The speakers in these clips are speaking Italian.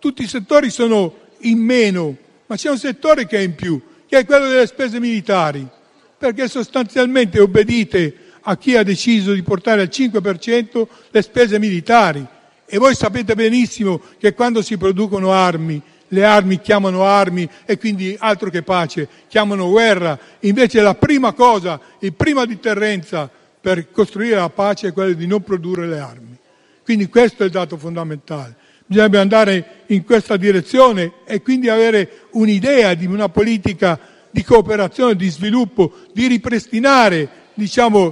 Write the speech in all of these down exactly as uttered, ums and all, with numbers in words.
tutti i settori sono in meno, ma c'è un settore che è in più, che è quello delle spese militari, perché sostanzialmente obbedite a chi ha deciso di portare al cinque per cento le spese militari. E voi sapete benissimo che quando si producono armi, le armi chiamano armi e quindi altro che pace, chiamano guerra. Invece la prima cosa, la prima deterrenza per costruire la pace è quella di non produrre le armi. Quindi questo è il dato fondamentale. Bisogna andare in questa direzione e quindi avere un'idea di una politica di cooperazione, di sviluppo, di ripristinare, diciamo,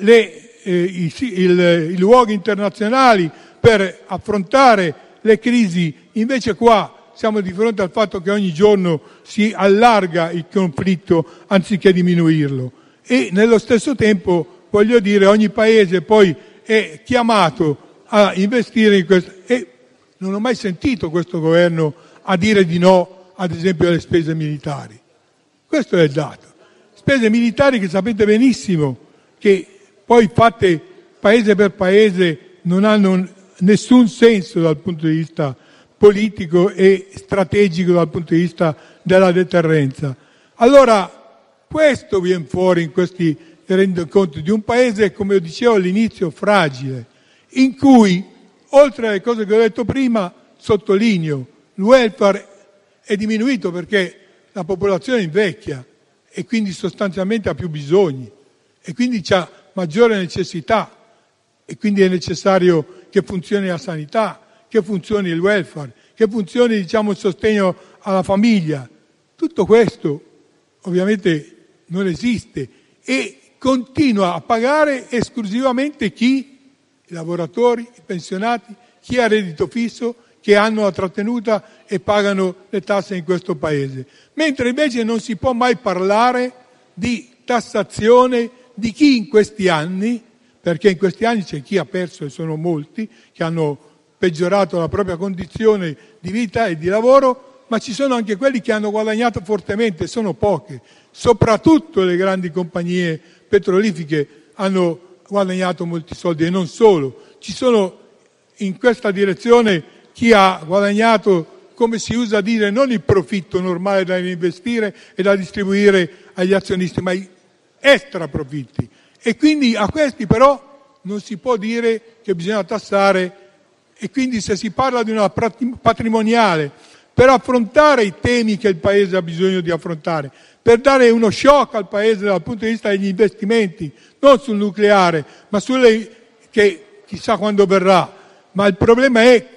le, eh, i, il, i luoghi internazionali per affrontare le crisi. Invece qua siamo di fronte al fatto che ogni giorno si allarga il conflitto anziché diminuirlo. E nello stesso tempo, voglio dire, ogni paese poi è chiamato a investire in questo. E non ho mai sentito questo governo a dire di no, ad esempio, alle spese militari. Questo è il dato. Spese militari che sapete benissimo che poi fatte paese per paese non hanno nessun senso dal punto di vista politico e strategico dal punto di vista della deterrenza. Allora, questo viene fuori in questi rendiconti di un paese, come dicevo all'inizio, fragile, in cui, oltre alle cose che ho detto prima, sottolineo, il welfare è diminuito perché la popolazione invecchia e quindi sostanzialmente ha più bisogni e quindi c'ha maggiore necessità e quindi è necessario che funzioni la sanità, che funzioni il welfare, che funzioni, diciamo, il sostegno alla famiglia. Tutto questo ovviamente non esiste e continua a pagare esclusivamente chi? I lavoratori, i pensionati, chi ha reddito fisso, che hanno la trattenuta e pagano le tasse in questo paese. Mentre invece non si può mai parlare di tassazione di chi in questi anni, perché in questi anni c'è chi ha perso, e sono molti, che hanno peggiorato la propria condizione di vita e di lavoro, ma ci sono anche quelli che hanno guadagnato fortemente, sono poche. Soprattutto le grandi compagnie petrolifere hanno guadagnato molti soldi e non solo. Ci sono in questa direzione chi ha guadagnato, come si usa a dire, non il profitto normale da investire e da distribuire agli azionisti, ma i extra profitti. E quindi a questi però non si può dire che bisogna tassare, e quindi se si parla di una patrimoniale per affrontare i temi che il Paese ha bisogno di affrontare, per dare uno shock al Paese dal punto di vista degli investimenti, non sul nucleare, ma sulle che chissà quando verrà, ma il problema è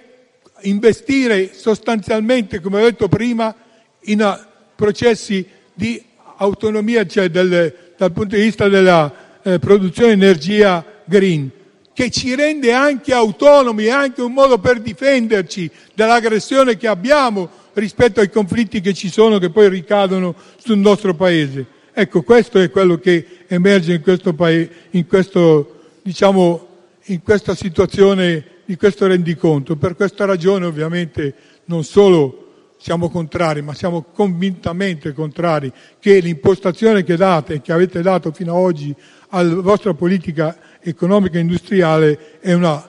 investire sostanzialmente, come ho detto prima, in processi di autonomia, cioè del, dal punto di vista della eh, produzione di energia green, che ci rende anche autonomi, è anche un modo per difenderci dall'aggressione che abbiamo rispetto ai conflitti che ci sono, che poi ricadono sul nostro paese. Ecco, questo è quello che emerge in questo paese, in questo, diciamo, in questa situazione di questo rendiconto. Per questa ragione ovviamente non solo siamo contrari, ma siamo convintamente contrari che l'impostazione che date e che avete dato fino ad oggi alla vostra politica economica e industriale è una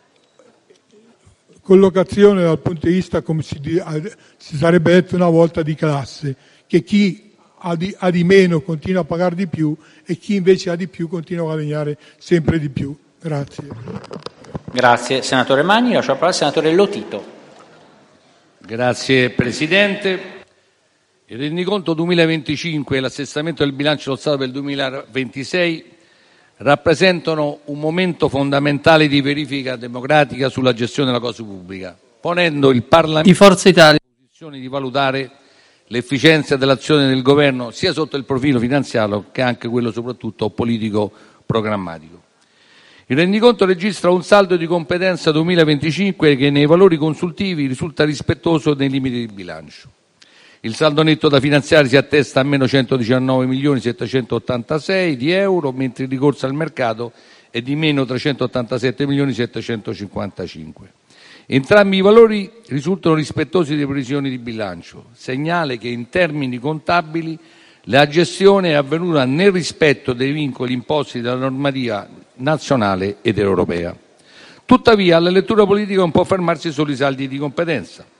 collocazione dal punto di vista, come si, si sarebbe detto una volta, di classe, che chi ha di, ha di meno continua a pagare di più e chi invece ha di più continua a guadagnare sempre di più. Grazie. Grazie senatore Magni, lascio la parola al senatore Lotito. Grazie Presidente. Il rendiconto duemilaventicinque e l'assestamento del bilancio dello Stato per il duemilaventisei rappresentano un momento fondamentale di verifica democratica sulla gestione della cosa pubblica, ponendo il Parlamento di Forza Italia in posizione di valutare l'efficienza dell'azione del governo sia sotto il profilo finanziario che anche quello soprattutto politico programmatico. Il rendiconto registra un saldo di competenza duemilaventicinque che nei valori consultivi risulta rispettoso dei limiti di bilancio. Il saldo netto da finanziare si attesta a meno centodiciannove milioni settecentottantasei di euro, mentre il ricorso al mercato è di meno trecentottantasette milioni settecentocinquantacinque. Entrambi i valori risultano rispettosi delle previsioni di bilancio, segnale che in termini contabili la gestione è avvenuta nel rispetto dei vincoli imposti dalla normativa nazionale ed europea. Tuttavia, la lettura politica non può fermarsi solo ai saldi di competenza.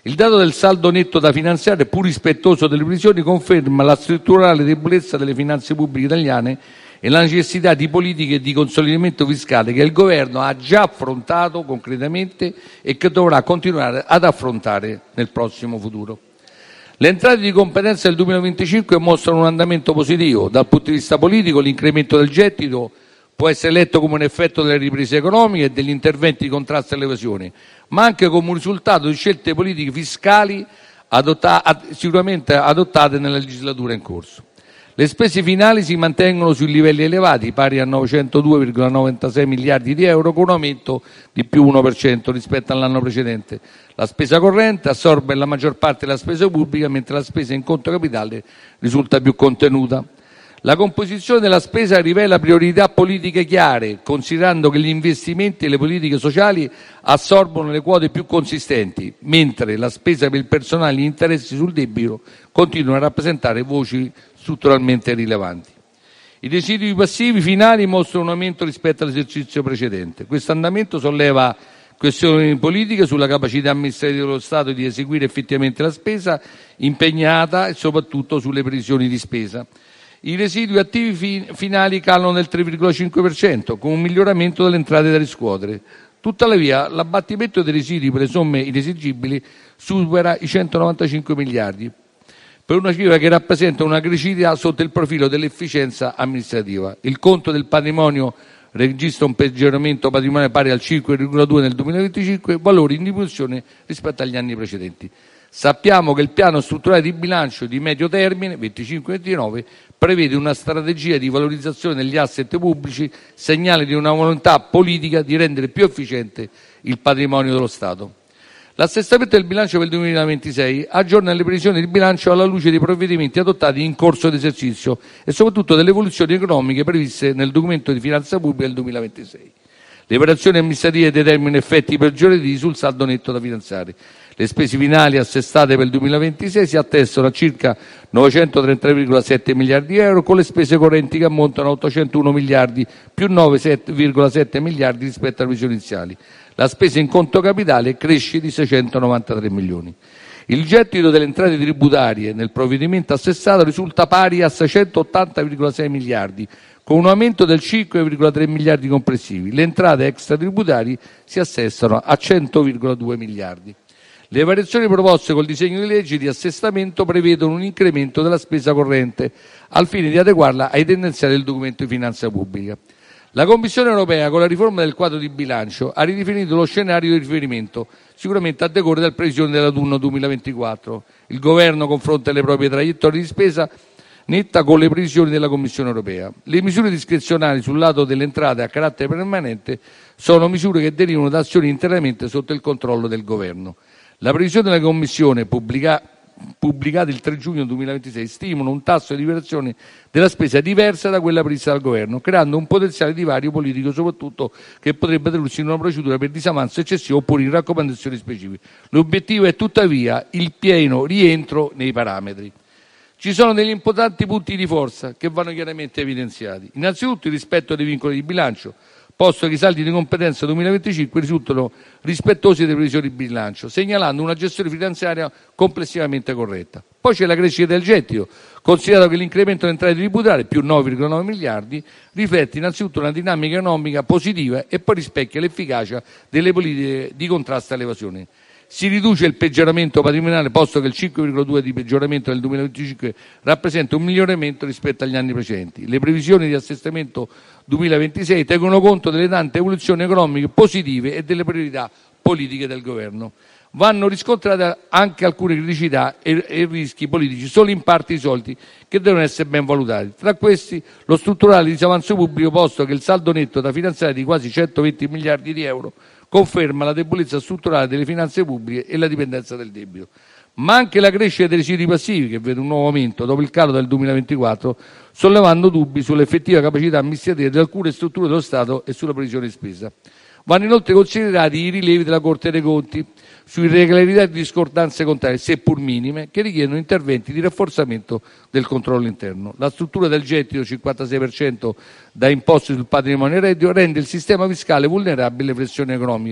Il dato del saldo netto da finanziare, pur rispettoso delle previsioni, conferma la strutturale debolezza delle finanze pubbliche italiane e la necessità di politiche di consolidamento fiscale che il Governo ha già affrontato concretamente e che dovrà continuare ad affrontare nel prossimo futuro. Le entrate di competenza del duemilaventicinque mostrano un andamento positivo. Dal punto di vista politico, l'incremento del gettito può essere letto come un effetto delle riprese economiche e degli interventi di contrasto all'evasione, ma anche come un risultato di scelte politiche fiscali adotta- sicuramente adottate nella legislatura in corso. Le spese finali si mantengono sui livelli elevati, pari a novecentodue virgola novantasei miliardi di euro, con un aumento di più uno per cento rispetto all'anno precedente. La spesa corrente assorbe la maggior parte della spesa pubblica, mentre la spesa in conto capitale risulta più contenuta. La composizione della spesa rivela priorità politiche chiare, considerando che gli investimenti e le politiche sociali assorbono le quote più consistenti, mentre la spesa per il personale e gli interessi sul debito continuano a rappresentare voci strutturalmente rilevanti. I residui passivi finali mostrano un aumento rispetto all'esercizio precedente. Questo andamento solleva questioni politiche sulla capacità amministrativa dello Stato di eseguire effettivamente la spesa impegnata e soprattutto sulle previsioni di spesa. I residui attivi fi- finali calano del tre virgola cinque per cento, con un miglioramento delle entrate da riscuotere. Tuttavia, l'abbattimento dei residui per le somme inesigibili supera i centonovantacinque miliardi, per una cifra che rappresenta una crescita sotto il profilo dell'efficienza amministrativa. Il conto del patrimonio registra un peggioramento patrimoniale pari al cinque virgola due nel duemilaventicinque, valori in diminuzione rispetto agli anni precedenti. Sappiamo che il piano strutturale di bilancio di medio termine venticinque ventinove prevede una strategia di valorizzazione degli asset pubblici, segnale di una volontà politica di rendere più efficiente il patrimonio dello Stato. L'assestamento del bilancio per il duemilaventisei aggiorna le previsioni di bilancio alla luce dei provvedimenti adottati in corso d'esercizio e soprattutto delle evoluzioni economiche previste nel documento di finanza pubblica del duemilaventisei. Le variazioni amministrative determinano effetti peggiorativi sul saldo netto da finanziare. Le spese finali assestate per il duemilaventisei si attestano a circa novecentotrentatré virgola sette miliardi di euro, con le spese correnti che ammontano a ottocentouno miliardi, più nove virgola sette miliardi rispetto alle previsioni iniziali. La spesa in conto capitale cresce di seicentonovantatré milioni. Il gettito delle entrate tributarie nel provvedimento assestato risulta pari a seicentottanta virgola sei miliardi, con un aumento del cinque virgola tre miliardi complessivi. Le entrate extratributarie si assestano a cento virgola due miliardi. Le variazioni proposte col disegno di legge di assestamento prevedono un incremento della spesa corrente, al fine di adeguarla ai tendenziali del documento di finanza pubblica. La Commissione europea, con la riforma del quadro di bilancio, ha ridefinito lo scenario di riferimento, sicuramente a decorrere dalle previsioni dell'autunno duemilaventiquattro. Il Governo confronta le proprie traiettorie di spesa netta con le previsioni della Commissione europea. Le misure discrezionali sul lato delle entrate a carattere permanente sono misure che derivano da azioni interamente sotto il controllo del Governo. La previsione della Commissione, pubblica, pubblicata il tre giugno duemilaventisei, stimola un tasso di variazione della spesa diversa da quella prevista dal Governo, creando un potenziale divario politico, soprattutto che potrebbe tradursi in una procedura per disavanzo eccessivo oppure in raccomandazioni specifiche. L'obiettivo è tuttavia il pieno rientro nei parametri. Ci sono degli importanti punti di forza che vanno chiaramente evidenziati. Innanzitutto il rispetto dei vincoli di bilancio, posto che i saldi di competenza duemilaventicinque risultano rispettosi delle previsioni di bilancio, segnalando una gestione finanziaria complessivamente corretta. Poi c'è la crescita del gettito, considerato che l'incremento delle entrate tributarie, più nove virgola nove miliardi, riflette innanzitutto una dinamica economica positiva e poi rispecchia l'efficacia delle politiche di contrasto all'evasione. Si riduce il peggioramento patrimoniale, posto che il cinque virgola due di peggioramento nel duemilaventicinque rappresenta un miglioramento rispetto agli anni precedenti. Le previsioni di assestamento duemilaventisei tengono conto delle tante evoluzioni economiche positive e delle priorità politiche del Governo. Vanno riscontrate anche alcune criticità e, e rischi politici solo in parte risolti che devono essere ben valutati. Tra questi lo strutturale disavanzo pubblico, posto che il saldo netto da finanziare di quasi centoventi miliardi di euro conferma la debolezza strutturale delle finanze pubbliche e la dipendenza del debito. Ma anche la crescita dei residui passivi, che vede un nuovo aumento dopo il calo del duemilaventiquattro, sollevando dubbi sull'effettiva capacità amministrativa di alcune strutture dello Stato e sulla previsione di spesa. Vanno inoltre considerati i rilevi della Corte dei Conti su irregolarità di discordanze contabili, seppur minime, che richiedono interventi di rafforzamento del controllo interno. La struttura del gettito, cinquantasei per cento da imposte sul patrimonio reddito, rende il sistema fiscale vulnerabile alle pressioni economiche,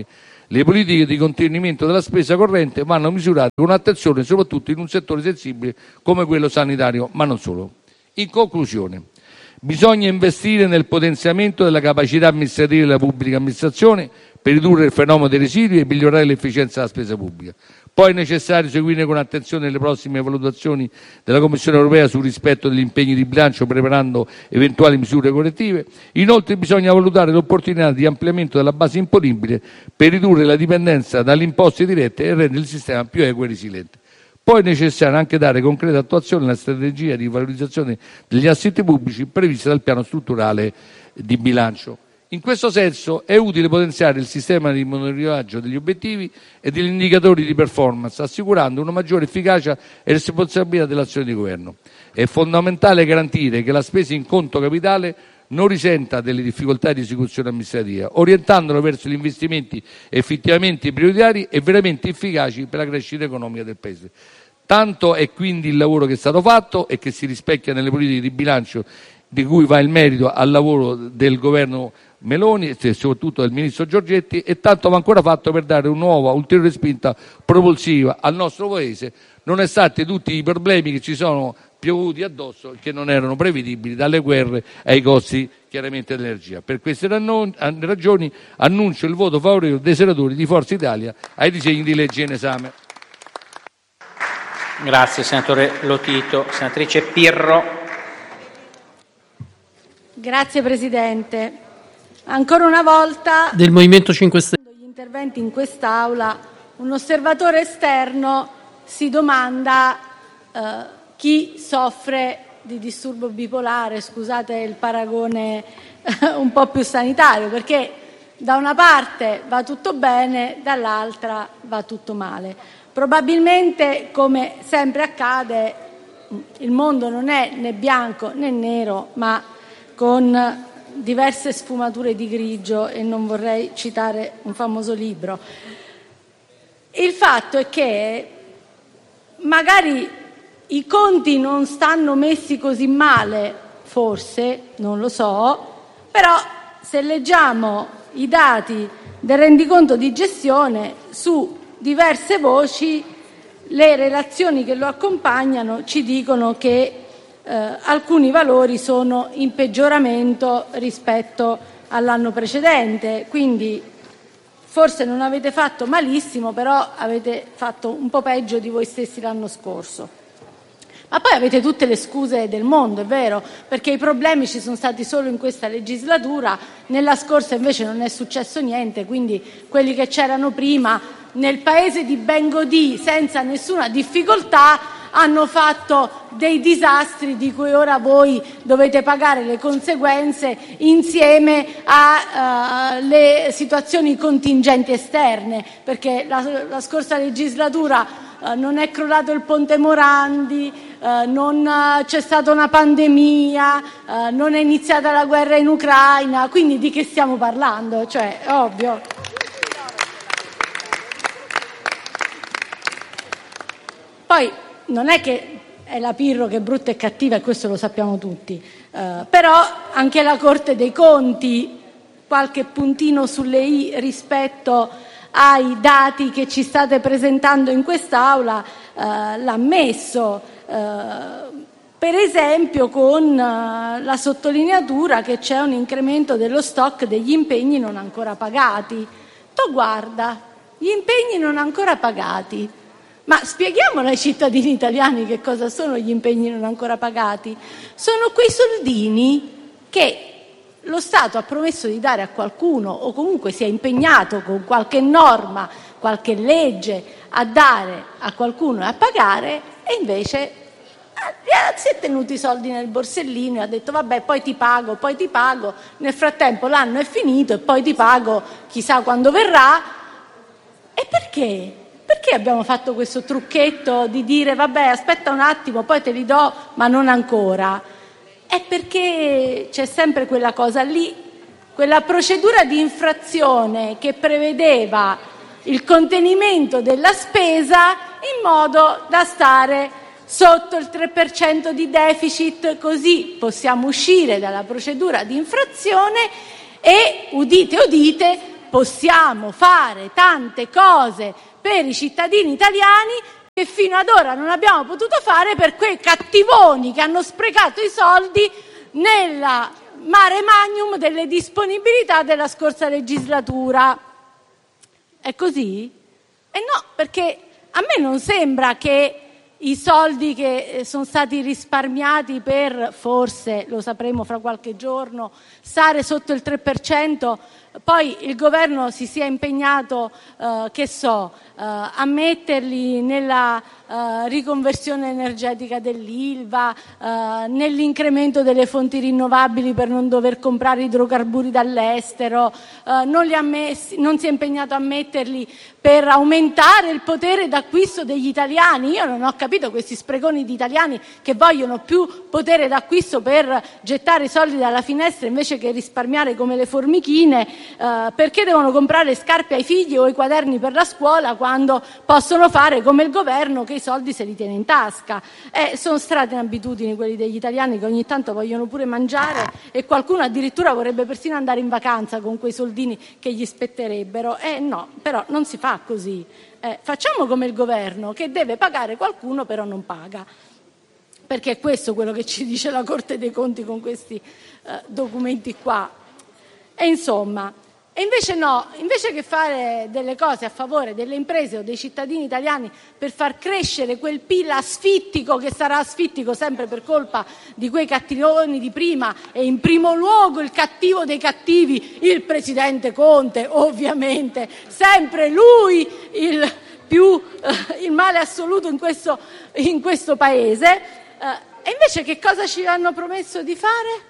Le politiche di contenimento della spesa corrente vanno misurate con attenzione soprattutto in un settore sensibile come quello sanitario, ma non solo. In conclusione, bisogna investire nel potenziamento della capacità amministrativa della pubblica amministrazione per ridurre il fenomeno dei residui e migliorare l'efficienza della spesa pubblica. Poi è necessario seguire con attenzione le prossime valutazioni della Commissione europea sul rispetto degli impegni di bilancio, preparando eventuali misure correttive. Inoltre bisogna valutare l'opportunità di ampliamento della base imponibile per ridurre la dipendenza dalle imposte dirette e rendere il sistema più equo e resiliente. Poi è necessario anche dare concreta attuazione alla strategia di valorizzazione degli assetti pubblici prevista dal piano strutturale di bilancio. In questo senso è utile potenziare il sistema di monitoraggio degli obiettivi e degli indicatori di performance, assicurando una maggiore efficacia e responsabilità dell'azione di governo. È fondamentale garantire che la spesa in conto capitale non risenta delle difficoltà di esecuzione amministrativa, orientandolo verso gli investimenti effettivamente prioritari e veramente efficaci per la crescita economica del Paese. Tanto è quindi il lavoro che è stato fatto e che si rispecchia nelle politiche di bilancio, di cui va il merito al lavoro del governo Meloni e soprattutto del ministro Giorgetti, e tanto va ancora fatto per dare una nuova, ulteriore spinta propulsiva al nostro Paese, nonostante tutti i problemi che ci sono piovuti addosso e che non erano prevedibili, dalle guerre ai costi chiaramente dell'energia. Per queste ragioni annuncio il voto favorevole dei senatori di Forza Italia ai disegni di legge in esame. Grazie senatore Lotito. Senatrice Pirro. Grazie Presidente. Ancora una volta del Movimento cinque Stelle. Gli interventi in quest'Aula, un osservatore esterno si domanda eh, chi soffre di disturbo bipolare, scusate il paragone eh, un po' più sanitario, perché da una parte va tutto bene, dall'altra va tutto male. Probabilmente, come sempre accade, il mondo non è né bianco né nero, ma con diverse sfumature di grigio, e non vorrei citare un famoso libro. Il fatto è che magari i conti non stanno messi così male, forse, non lo so, però se leggiamo i dati del rendiconto di gestione su diverse voci, le relazioni che lo accompagnano ci dicono che Eh, alcuni valori sono in peggioramento rispetto all'anno precedente, quindi forse non avete fatto malissimo, però avete fatto un po' peggio di voi stessi l'anno scorso. Ma poi avete tutte le scuse del mondo, è vero, perché i problemi ci sono stati solo in questa legislatura, nella scorsa invece non è successo niente, quindi quelli che c'erano prima nel paese di Bengodì senza nessuna difficoltà hanno fatto dei disastri di cui ora voi dovete pagare le conseguenze insieme alle uh, situazioni contingenti esterne, perché la, la scorsa legislatura uh, non è crollato il ponte Morandi, uh, non uh, c'è stata una pandemia, uh, non è iniziata la guerra in Ucraina, quindi di che stiamo parlando? Cioè, è ovvio. Poi non è che è la Pirro che è brutta e cattiva, e questo lo sappiamo tutti, uh, però anche la Corte dei Conti qualche puntino sulle i rispetto ai dati che ci state presentando in quest'Aula uh, l'ha messo, uh, per esempio con uh, la sottolineatura che c'è un incremento dello stock degli impegni non ancora pagati. Tu guarda, gli impegni non ancora pagati. Ma spieghiamolo ai cittadini italiani che cosa sono gli impegni non ancora pagati. Sono quei soldini che lo Stato ha promesso di dare a qualcuno, o comunque si è impegnato con qualche norma, qualche legge a dare a qualcuno e a pagare, e invece si è tenuto i soldi nel borsellino e ha detto vabbè, poi ti pago, poi ti pago, nel frattempo l'anno è finito e poi ti pago chissà quando verrà. E perché? Perché abbiamo fatto questo trucchetto di dire vabbè, aspetta un attimo, poi te li do, ma non ancora? È perché c'è sempre quella cosa lì, quella procedura di infrazione che prevedeva il contenimento della spesa in modo da stare sotto il tre per cento di deficit, così possiamo uscire dalla procedura di infrazione e, udite udite, possiamo fare tante cose per i cittadini italiani che fino ad ora non abbiamo potuto fare per quei cattivoni che hanno sprecato i soldi nella mare magnum delle disponibilità della scorsa legislatura. È così? Eh no, perché a me non sembra che i soldi che sono stati risparmiati per, forse lo sapremo fra qualche giorno, stare sotto il tre per cento, poi il governo si sia impegnato, eh, che so, eh, a metterli nella eh, riconversione energetica dell'Ilva, eh, nell'incremento delle fonti rinnovabili per non dover comprare idrocarburi dall'estero, eh, non, li ha messi, non si è impegnato a metterli per aumentare il potere d'acquisto degli italiani. Io non ho capito questi spreconi di italiani che vogliono più potere d'acquisto per gettare i soldi dalla finestra invece che risparmiare come le formichine, eh, perché devono comprare scarpe ai figli o i quaderni per la scuola quando possono fare come il governo che i soldi se li tiene in tasca. Eh, sono strane abitudini quelli degli italiani che ogni tanto vogliono pure mangiare e qualcuno addirittura vorrebbe persino andare in vacanza con quei soldini che gli spetterebbero. Eh no, però non si fa così. Eh, facciamo come il governo che deve pagare qualcuno però non paga, perché è questo quello che ci dice la Corte dei Conti con questi eh, documenti qua. E insomma, e invece no, invece che fare delle cose a favore delle imprese o dei cittadini italiani per far crescere quel P I L asfittico, che sarà asfittico sempre per colpa di quei cattivoni di prima, e in primo luogo il cattivo dei cattivi, il presidente Conte, ovviamente, sempre lui il più eh, il male assoluto in questo, in questo paese. Eh, e invece che cosa ci hanno promesso di fare?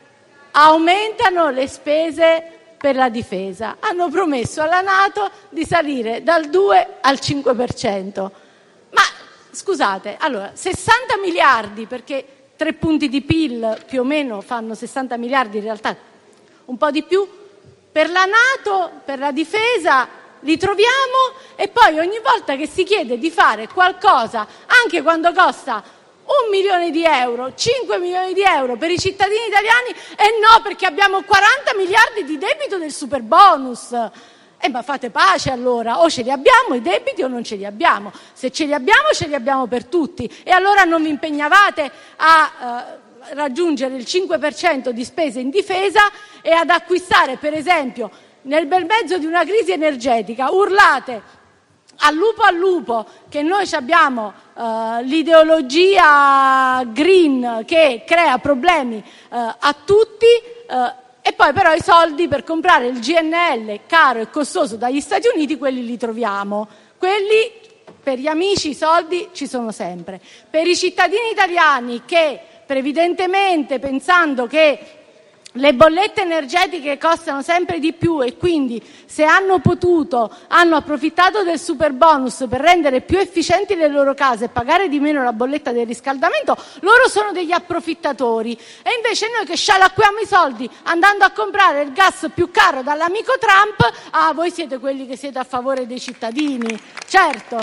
Aumentano le spese per la difesa. Hanno promesso alla NATO di salire dal due al cinque per cento. Ma scusate, allora, sessanta miliardi, perché tre punti di P I L più o meno fanno sessanta miliardi, in realtà un po' di più, per la NATO, per la difesa, li troviamo, e poi ogni volta che si chiede di fare qualcosa, anche quando costa un milione di euro, cinque milioni di euro per i cittadini italiani, e eh no, perché abbiamo quaranta miliardi di debito del super bonus. Eh, ma fate pace allora, o ce li abbiamo i debiti o non ce li abbiamo. Se ce li abbiamo, ce li abbiamo per tutti, e allora non vi impegnavate a eh, raggiungere il cinque per cento di spese in difesa e ad acquistare, per esempio, nel bel mezzo di una crisi energetica, urlate al lupo al lupo che noi abbiamo uh, l'ideologia green che crea problemi uh, a tutti, uh, e poi però i soldi per comprare il G N L caro e costoso dagli Stati Uniti, quelli li troviamo. Quelli, per gli amici, i soldi ci sono sempre. Per i cittadini italiani che previdentemente, pensando che le bollette energetiche costano sempre di più e quindi, se hanno potuto, hanno approfittato del super bonus per rendere più efficienti le loro case e pagare di meno la bolletta del riscaldamento, loro sono degli approfittatori. E invece noi che scialacquiamo i soldi andando a comprare il gas più caro dall'amico Trump, ah, voi siete quelli che siete a favore dei cittadini. Certo,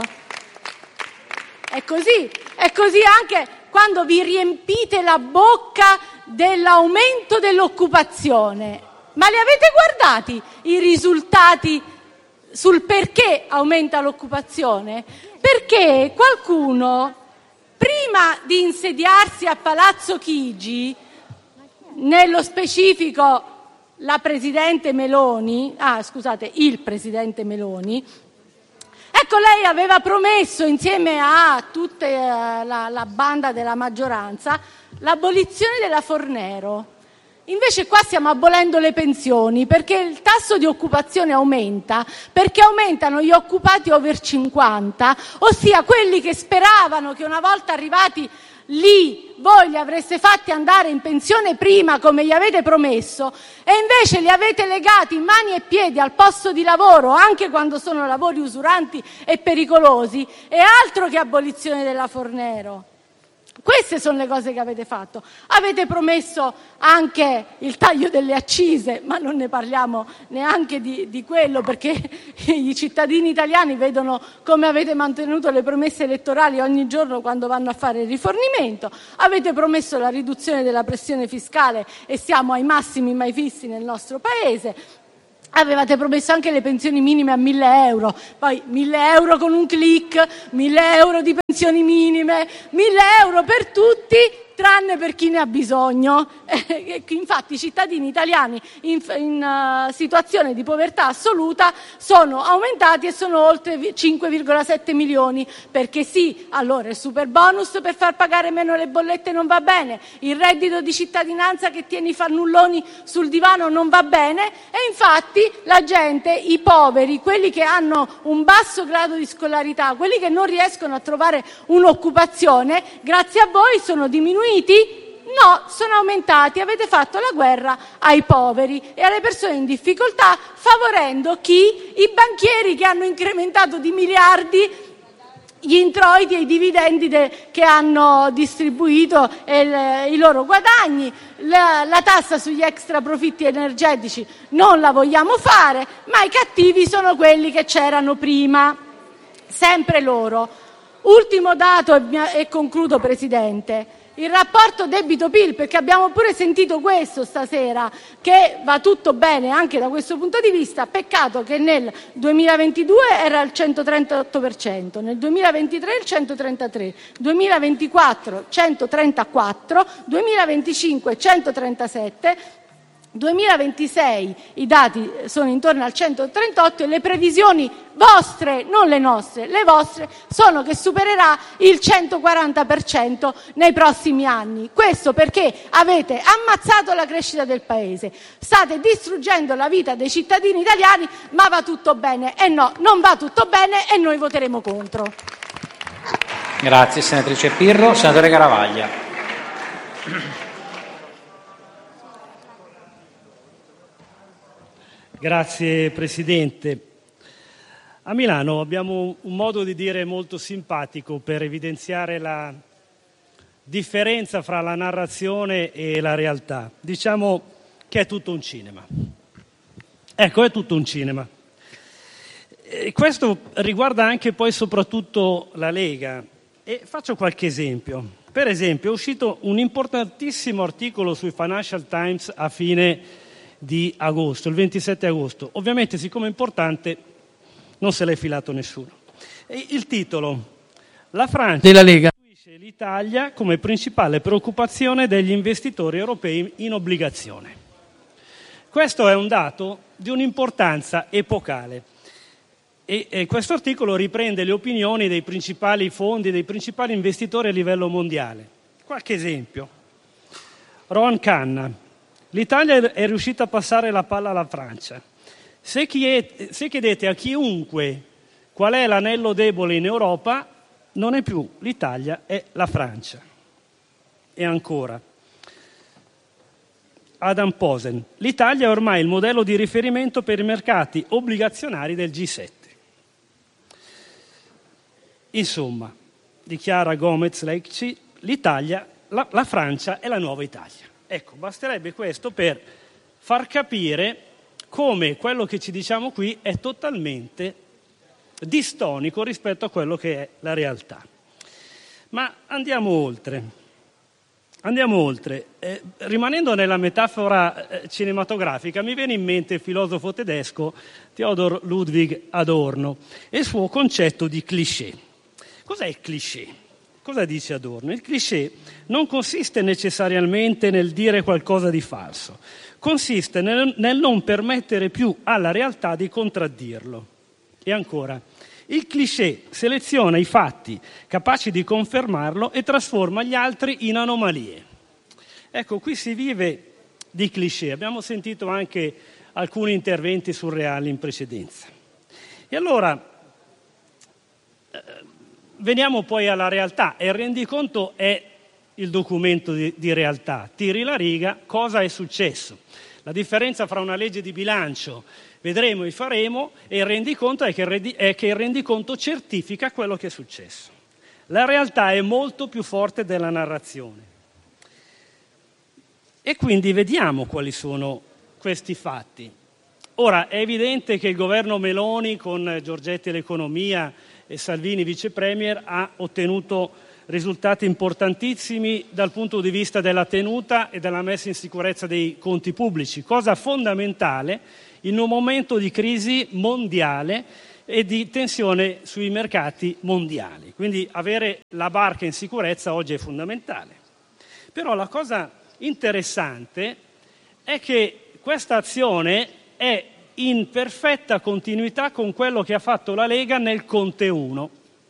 è così. È così anche quando vi riempite la bocca dell'aumento dell'occupazione. Ma li avete guardati i risultati sul perché aumenta l'occupazione? Perché qualcuno, prima di insediarsi a Palazzo Chigi, nello specifico la Presidente Meloni, ah scusate, il Presidente Meloni, ecco, lei aveva promesso insieme a tutta la, la banda della maggioranza l'abolizione della Fornero. Invece qua stiamo abolendo le pensioni, perché il tasso di occupazione aumenta, perché aumentano gli occupati over cinquanta, ossia quelli che speravano che una volta arrivati lì voi li avreste fatti andare in pensione prima come gli avete promesso, e invece li avete legati in mani e piedi al posto di lavoro anche quando sono lavori usuranti e pericolosi. E altro che abolizione della Fornero. Queste sono le cose che avete fatto. Avete promesso anche il taglio delle accise, ma non ne parliamo neanche di, di quello, perché i cittadini italiani vedono come avete mantenuto le promesse elettorali ogni giorno quando vanno a fare il rifornimento. Avete promesso la riduzione della pressione fiscale e siamo ai massimi mai fissi nel nostro paese. Avevate promesso anche le pensioni minime a mille euro, poi mille euro con un click, mille euro di pensioni minime, mille euro per tutti, tranne per chi ne ha bisogno. Infatti i cittadini italiani in, in uh, situazione di povertà assoluta sono aumentati e sono oltre cinque virgola sette milioni, perché sì, allora il super bonus per far pagare meno le bollette non va bene, il reddito di cittadinanza che tiene i fannulloni sul divano non va bene, e infatti la gente, i poveri, quelli che hanno un basso grado di scolarità, quelli che non riescono a trovare un'occupazione, grazie a voi sono diminuiti? No, sono aumentati. Avete fatto la guerra ai poveri e alle persone in difficoltà, favorendo chi? I banchieri, che hanno incrementato di miliardi gli introiti e i dividendi de, che hanno distribuito e le, i loro guadagni. La, la tassa sugli extra profitti energetici non la vogliamo fare, ma i cattivi sono quelli che c'erano prima, sempre loro. Ultimo dato e, e concludo, Presidente. Il rapporto debito-PIL, perché abbiamo pure sentito questo stasera, che va tutto bene anche da questo punto di vista, peccato che nel duemilaventidue era il centotrentotto per cento, nel duemilaventitré il centotrentatré, duemilaventiquattro centotrentaquattro, duemilaventicinque centotrentasette, duemilaventisei i dati sono intorno al centotrentotto e le previsioni vostre, non le nostre, le vostre, sono che supererà il centoquaranta per cento nei prossimi anni. Questo perché avete ammazzato la crescita del Paese, state distruggendo la vita dei cittadini italiani, ma va tutto bene. E no, non va tutto bene e noi voteremo contro. Grazie senatrice Pirro. Senatore Garavaglia. Grazie Presidente. A Milano abbiamo un modo di dire molto simpatico per evidenziare la differenza fra la narrazione e la realtà. Diciamo che è tutto un cinema. Ecco, è tutto un cinema. E questo riguarda anche poi soprattutto la Lega. E faccio qualche esempio. Per esempio, è uscito un importantissimo articolo sui Financial Times a fine di agosto, il ventisette agosto. Ovviamente, siccome è importante, non se l'è filato nessuno. E il titolo: la Francia della Lega istituisce l'Italia come principale preoccupazione degli investitori europei in obbligazione. Questo è un dato di un'importanza epocale e, e questo articolo riprende le opinioni dei principali fondi, dei principali investitori a livello mondiale. Qualche esempio: Rohan Khanna: l'Italia è riuscita a passare la palla alla Francia. Se, chied- se chiedete a chiunque qual è l'anello debole in Europa, non è più l'Italia, è la Francia. E ancora, Adam Posen: l'Italia è ormai il modello di riferimento per i mercati obbligazionari del G sette. Insomma, dichiara Gomez-Lechci, l'Italia, la, la Francia è la nuova Italia. Ecco, basterebbe questo per far capire come quello che ci diciamo qui è totalmente distonico rispetto a quello che è la realtà. Ma andiamo oltre. Andiamo oltre. Eh, rimanendo nella metafora eh, cinematografica, mi viene in mente il filosofo tedesco Theodor Ludwig Adorno e il suo concetto di cliché. Cos'è il cliché? Cosa dice Adorno? Il cliché non consiste necessariamente nel dire qualcosa di falso, consiste nel, nel non permettere più alla realtà di contraddirlo. E ancora, il cliché seleziona i fatti capaci di confermarlo e trasforma gli altri in anomalie. Ecco, qui si vive di cliché. Abbiamo sentito anche alcuni interventi surreali in precedenza. E allora veniamo poi alla realtà, e il rendiconto è il documento di, di realtà. Tiri la riga, cosa è successo? La differenza fra una legge di bilancio, vedremo e faremo, e il rendiconto è che il, rendi, è che il rendiconto certifica quello che è successo. La realtà è molto più forte della narrazione. E quindi vediamo quali sono questi fatti. Ora, è evidente che il governo Meloni, con Giorgetti all'economia e Salvini vice premier, ha ottenuto risultati importantissimi dal punto di vista della tenuta e della messa in sicurezza dei conti pubblici, cosa fondamentale in un momento di crisi mondiale e di tensione sui mercati mondiali. Quindi avere la barca in sicurezza oggi è fondamentale. Però la cosa interessante è che questa azione è in perfetta continuità con quello che ha fatto la Lega nel Conte uno.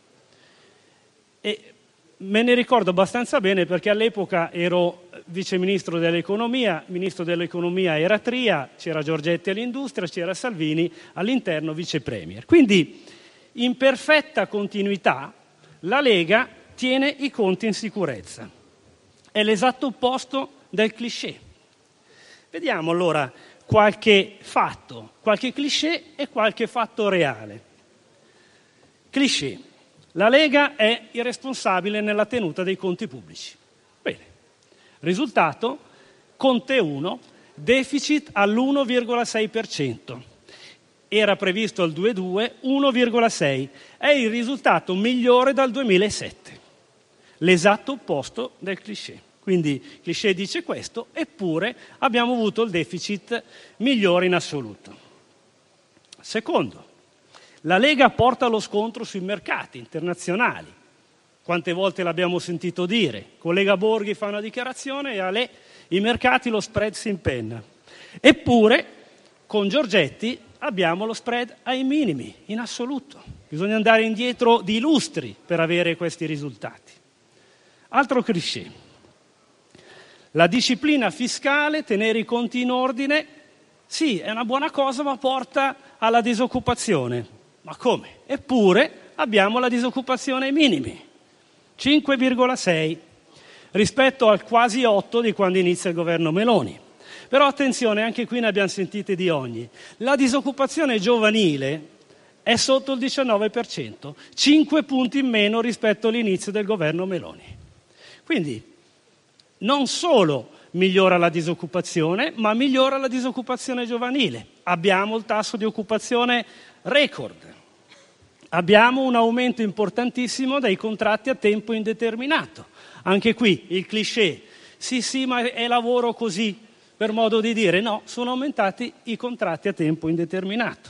E me ne ricordo abbastanza bene perché all'epoca ero vice ministro dell'economia, ministro dell'economia era Tria, c'era Giorgetti all'industria, c'era Salvini all'interno vice premier. Quindi in perfetta continuità la Lega tiene i conti in sicurezza. È l'esatto opposto del cliché. Vediamo allora qualche fatto, qualche cliché e qualche fatto reale. Cliché. La Lega è irresponsabile nella tenuta dei conti pubblici. Bene. Risultato? Conte uno, deficit all'uno virgola sei per cento. Era previsto al due virgola due, uno virgola sei. È il risultato migliore dal duemilasette. L'esatto opposto del cliché. Quindi il cliché dice questo, eppure abbiamo avuto il deficit migliore in assoluto. Secondo, la Lega porta lo scontro sui mercati internazionali. Quante volte l'abbiamo sentito dire? Collega Borghi fa una dichiarazione e a lei i mercati lo spread si impenna. Eppure con Giorgetti abbiamo lo spread ai minimi, in assoluto. Bisogna andare indietro di lustri per avere questi risultati. Altro cliché. La disciplina fiscale, tenere i conti in ordine, sì, è una buona cosa, ma porta alla disoccupazione. Ma come? Eppure abbiamo la disoccupazione ai minimi, cinque virgola sei, rispetto al quasi otto di quando inizia il governo Meloni. Però attenzione, anche qui ne abbiamo sentite di ogni. La disoccupazione giovanile è sotto il diciannove per cento, cinque punti in meno rispetto all'inizio del governo Meloni. Quindi non solo migliora la disoccupazione, ma migliora la disoccupazione giovanile. Abbiamo il tasso di occupazione record. Abbiamo un aumento importantissimo dei contratti a tempo indeterminato. Anche qui il cliché, sì sì ma è lavoro così, per modo di dire, no, sono aumentati i contratti a tempo indeterminato.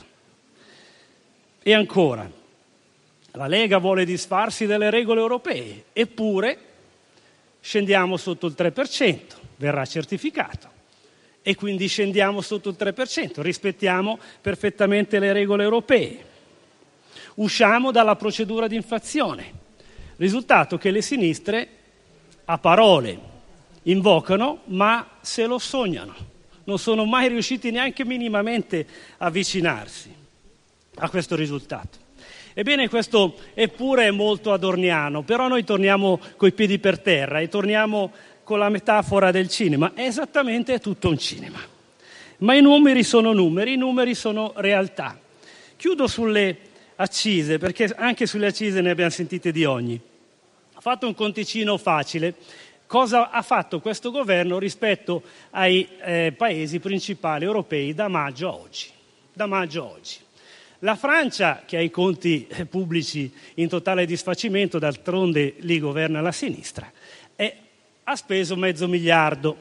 E ancora, la Lega vuole disfarsi delle regole europee, eppure scendiamo sotto il tre per cento, verrà certificato, e quindi scendiamo sotto il tre per cento, rispettiamo perfettamente le regole europee. Usciamo dalla procedura di infrazione. Risultato che le sinistre a parole invocano, ma se lo sognano. Non sono mai riusciti neanche minimamente a avvicinarsi a questo risultato. Ebbene, questo eppure è molto adorniano, però noi torniamo coi piedi per terra e torniamo con la metafora del cinema. È esattamente tutto un cinema. Ma i numeri sono numeri, i numeri sono realtà. Chiudo sulle accise, perché anche sulle accise ne abbiamo sentite di ogni. Ha fatto un conticino facile. Cosa ha fatto questo governo rispetto ai eh, paesi principali europei da maggio a oggi? Da maggio a oggi. La Francia, che ha i conti pubblici in totale disfacimento, d'altronde lì governa la sinistra, è, ha speso mezzo miliardo,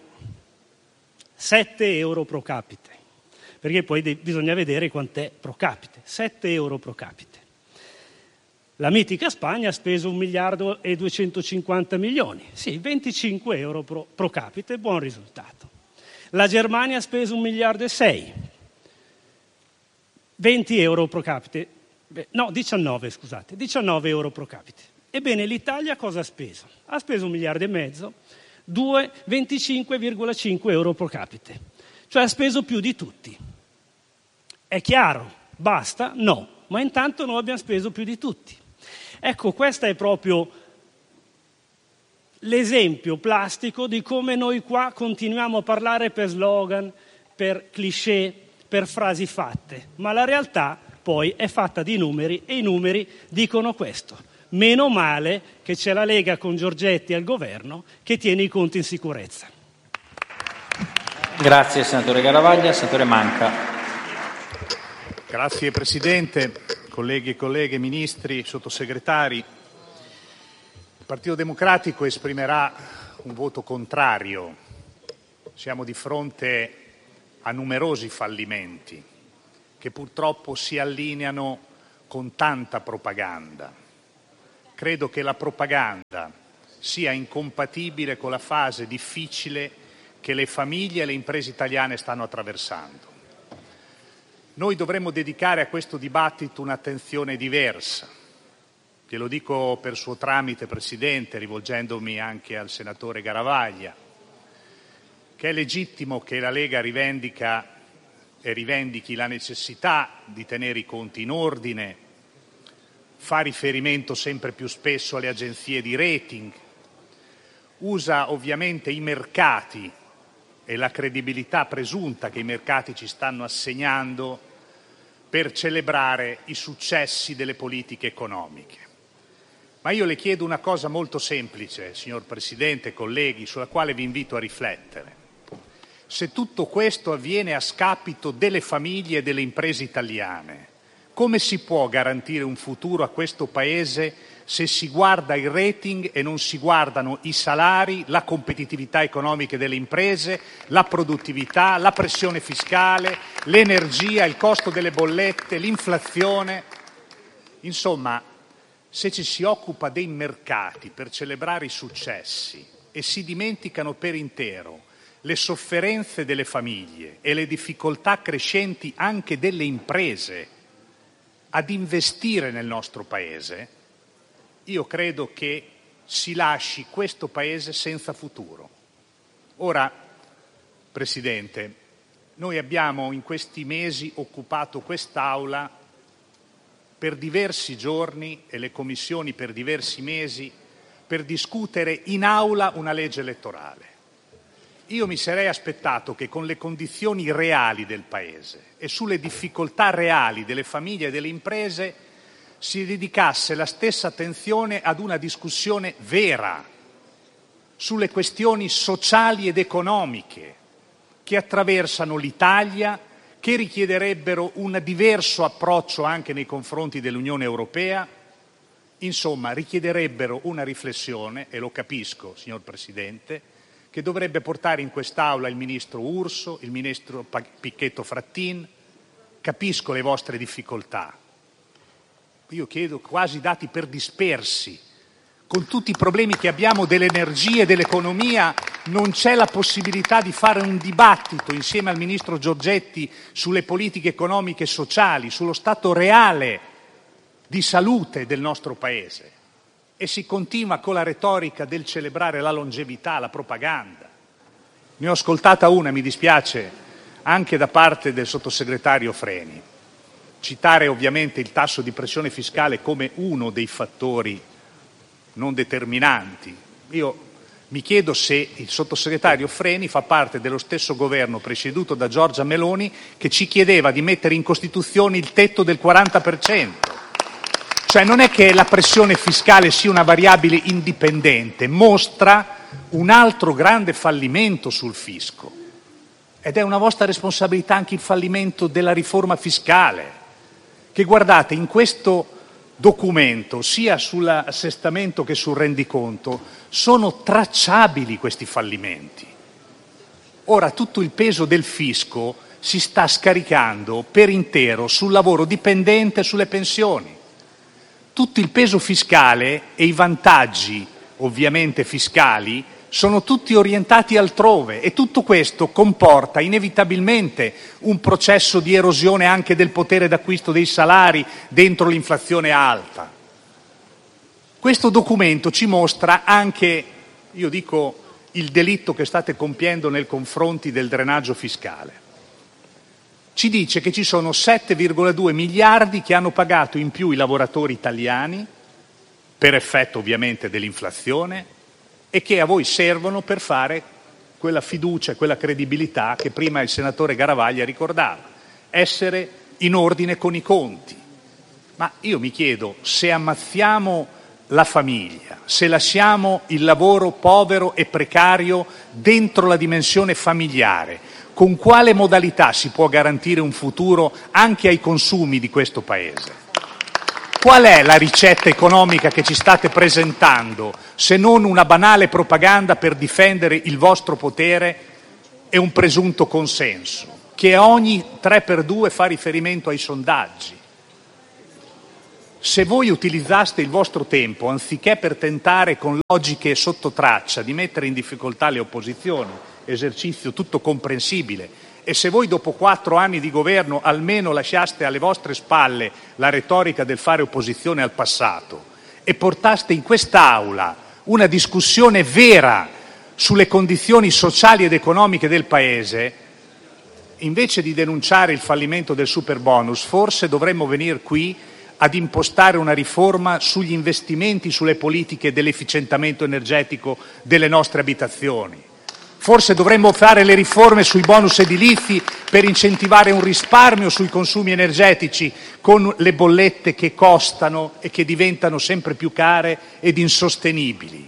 sette euro pro capite, perché poi de- bisogna vedere quant'è pro capite, sette euro pro capite. La mitica Spagna ha speso un miliardo e duecentocinquanta milioni, sì, venticinque euro pro, pro capite, buon risultato. La Germania ha speso un miliardo e sei, venti euro pro capite, beh, no, diciannove, scusate, diciannove euro pro capite. Ebbene, l'Italia cosa ha speso? Ha speso un miliardo e mezzo, due, venticinque virgola cinque euro pro capite, cioè ha speso più di tutti. È chiaro, basta? No, ma intanto noi abbiamo speso più di tutti. Ecco, questo è proprio l'esempio plastico di come noi qua continuiamo a parlare per slogan, per cliché, per frasi fatte, ma la realtà poi è fatta di numeri e i numeri dicono questo. Meno male che c'è la Lega con Giorgetti al governo che tiene i conti in sicurezza. Grazie senatore Garavaglia. Senatore Manca. Grazie Presidente, colleghi e colleghe, ministri, sottosegretari. Il Partito Democratico esprimerà un voto contrario. Siamo di fronte a numerosi fallimenti che purtroppo si allineano con tanta propaganda. Credo che la propaganda sia incompatibile con la fase difficile che le famiglie e le imprese italiane stanno attraversando. Noi dovremmo dedicare a questo dibattito un'attenzione diversa. Glielo dico per suo tramite, Presidente, rivolgendomi anche al senatore Garavaglia, che è legittimo che la Lega rivendica e rivendichi la necessità di tenere i conti in ordine, fa riferimento sempre più spesso alle agenzie di rating, usa ovviamente i mercati e la credibilità presunta che i mercati ci stanno assegnando per celebrare i successi delle politiche economiche. Ma io le chiedo una cosa molto semplice, signor Presidente, colleghi, sulla quale vi invito a riflettere. Se tutto questo avviene a scapito delle famiglie e delle imprese italiane, come si può garantire un futuro a questo Paese se si guarda il rating e non si guardano i salari, la competitività economica delle imprese, la produttività, la pressione fiscale, l'energia, il costo delle bollette, l'inflazione? Insomma, se ci si occupa dei mercati per celebrare i successi e si dimenticano per intero le sofferenze delle famiglie e le difficoltà crescenti anche delle imprese ad investire nel nostro Paese, io credo che si lasci questo Paese senza futuro. Ora, Presidente, noi abbiamo in questi mesi occupato quest'Aula per diversi giorni e le commissioni per diversi mesi per discutere in Aula una legge elettorale. Io mi sarei aspettato che con le condizioni reali del Paese e sulle difficoltà reali delle famiglie e delle imprese si dedicasse la stessa attenzione ad una discussione vera sulle questioni sociali ed economiche che attraversano l'Italia, che richiederebbero un diverso approccio anche nei confronti dell'Unione Europea, insomma richiederebbero una riflessione, e lo capisco, signor Presidente, che dovrebbe portare in quest'Aula il Ministro Urso, il Ministro Picchetto Frattin. Capisco le vostre difficoltà. Io chiedo quasi dati per dispersi. Con tutti i problemi che abbiamo dell'energia e dell'economia non c'è la possibilità di fare un dibattito insieme al Ministro Giorgetti sulle politiche economiche e sociali, sullo stato reale di salute del nostro Paese. E si continua con la retorica del celebrare la longevità, la propaganda. Ne ho ascoltata una, mi dispiace, anche da parte del sottosegretario Freni. Citare ovviamente il tasso di pressione fiscale come uno dei fattori non determinanti. Io mi chiedo se il sottosegretario Freni fa parte dello stesso governo presieduto da Giorgia Meloni che ci chiedeva di mettere in Costituzione il tetto del quaranta per cento. Cioè non è che la pressione fiscale sia una variabile indipendente, mostra un altro grande fallimento sul fisco. Ed è una vostra responsabilità anche il fallimento della riforma fiscale, che guardate in questo documento, sia sull'assestamento che sul rendiconto, sono tracciabili questi fallimenti. Ora tutto il peso del fisco si sta scaricando per intero sul lavoro dipendente e sulle pensioni. Tutto il peso fiscale e i vantaggi, ovviamente fiscali, sono tutti orientati altrove e tutto questo comporta inevitabilmente un processo di erosione anche del potere d'acquisto dei salari dentro l'inflazione alta. Questo documento ci mostra anche, io dico, il delitto che state compiendo nei confronti del drenaggio fiscale. Ci dice che ci sono sette virgola due miliardi che hanno pagato in più i lavoratori italiani, per effetto ovviamente dell'inflazione, e che a voi servono per fare quella fiducia e quella credibilità che prima il senatore Garavaglia ricordava, essere in ordine con i conti. Ma io mi chiedo, se ammazziamo la famiglia, se lasciamo il lavoro povero e precario dentro la dimensione familiare, con quale modalità si può garantire un futuro anche ai consumi di questo Paese? Qual è la ricetta economica che ci state presentando, se non una banale propaganda per difendere il vostro potere e un presunto consenso? che ogni tre per due fa riferimento ai sondaggi. Se voi utilizzaste il vostro tempo, anziché per tentare con logiche sotto traccia di mettere in difficoltà le opposizioni, esercizio tutto comprensibile, e se voi dopo quattro anni di governo almeno lasciaste alle vostre spalle la retorica del fare opposizione al passato e portaste in quest'Aula una discussione vera sulle condizioni sociali ed economiche del Paese, invece di denunciare il fallimento del superbonus, forse dovremmo venire qui ad impostare una riforma sugli investimenti, sulle politiche dell'efficientamento energetico delle nostre abitazioni. Forse dovremmo fare le riforme sui bonus edilizi per incentivare un risparmio sui consumi energetici con le bollette che costano e che diventano sempre più care ed insostenibili.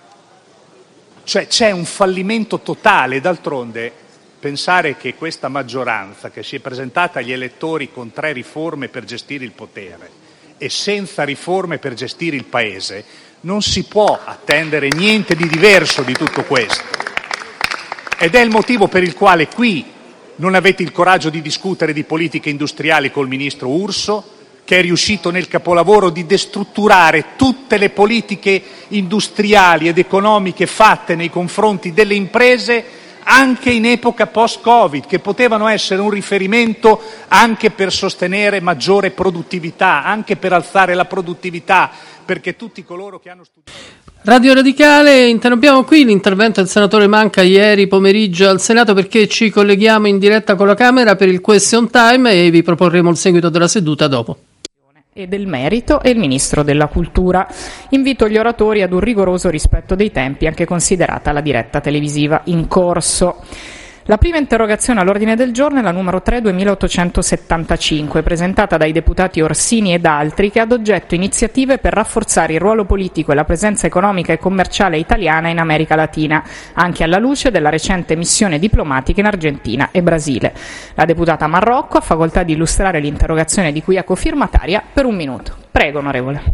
Cioè c'è un fallimento totale, d'altronde pensare che questa maggioranza, che si è presentata agli elettori con tre riforme per gestire il potere e senza riforme per gestire il Paese, non si può attendere niente di diverso di tutto questo. Ed è il motivo per il quale qui non avete il coraggio di discutere di politiche industriali col ministro Urso, che è riuscito nel capolavoro di destrutturare tutte le politiche industriali ed economiche fatte nei confronti delle imprese anche in epoca post-Covid, che potevano essere un riferimento anche per sostenere maggiore produttività, anche per alzare la produttività, perché tutti coloro che hanno studiato... Radio Radicale, interrompiamo qui l'intervento del senatore Manca ieri pomeriggio al Senato perché ci colleghiamo in diretta con la Camera per il question time e vi proporremo il seguito della seduta dopo. E del merito e il Ministro della Cultura. Invito gli oratori ad un rigoroso rispetto dei tempi, anche considerata la diretta televisiva in corso. La prima interrogazione all'ordine del giorno è la numero tre duemilaottocentosettantacinque, presentata dai deputati Orsini ed altri, che ha ad oggetto iniziative per rafforzare il ruolo politico e la presenza economica e commerciale italiana in America Latina, anche alla luce della recente missione diplomatica in Argentina e Brasile. La deputata Marrocco ha facoltà di illustrare l'interrogazione di cui è cofirmataria per un minuto. Prego, onorevole.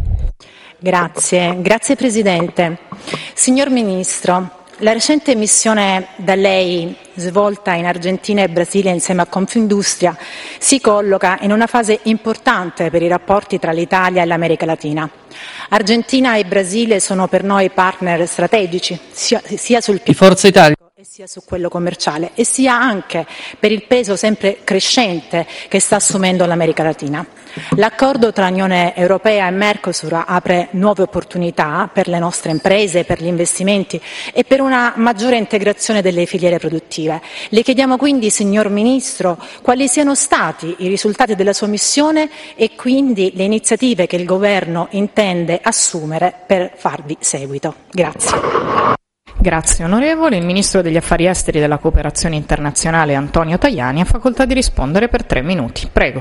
Grazie, grazie Presidente. Signor Ministro, la recente missione da lei svolta in Argentina e Brasile insieme a Confindustria si colloca in una fase importante per i rapporti tra l'Italia e l'America Latina. Argentina e Brasile sono per noi partner strategici, sia, sia sul piano Forza Italia e sia su quello commerciale, e sia anche per il peso sempre crescente che sta assumendo l'America Latina. L'accordo tra Unione Europea e Mercosur apre nuove opportunità per le nostre imprese, per gli investimenti e per una maggiore integrazione delle filiere produttive. Le chiediamo quindi, signor Ministro, quali siano stati i risultati della sua missione e quindi le iniziative che il Governo intende assumere per farvi seguito. Grazie. Grazie onorevole. Il Ministro degli Affari Esteri e della Cooperazione Internazionale Antonio Tajani ha facoltà di rispondere per tre minuti. Prego.